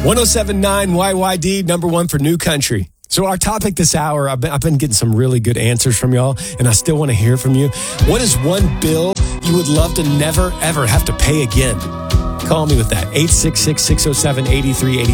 1079 YYD, number one for New Country. So our topic this hour, I've been getting some really good answers from y'all, and I still want to hear from you. What is one bill you would love to never, ever have to pay again? Call me with that. 866-607-8383.